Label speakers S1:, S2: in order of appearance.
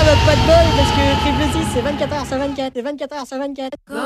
S1: bah pas de bol parce que triple 6 c'est 24h sur 24 et 24h sur 24.